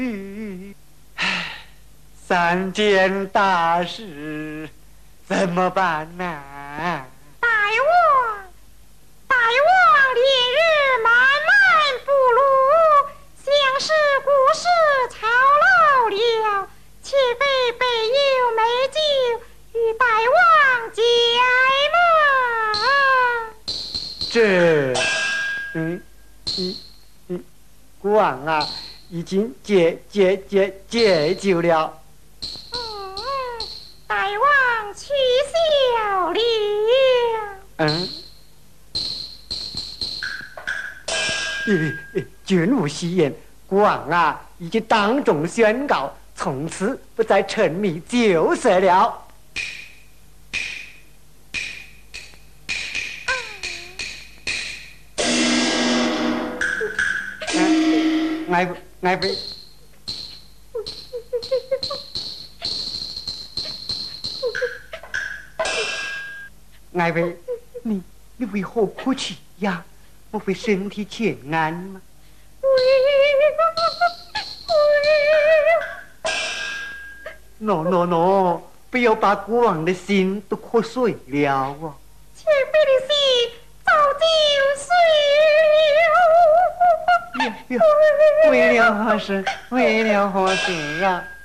三件大事怎么办呢？ 大王连日漫漫不路，想是故事操劳了，岂非备有美酒与大王这， 解国王啊，已经解救了。 大王取笑了。 绝无戏言，国王啊，已经当众宣告，从此不再沉迷酒色了。爱妃，爱妃，你为何哭泣呀？莫非身体欠安吗？喏，不要把国王的心都磕碎了啊！ 妾妃的心早就碎了。 为了何事？为了何事啊？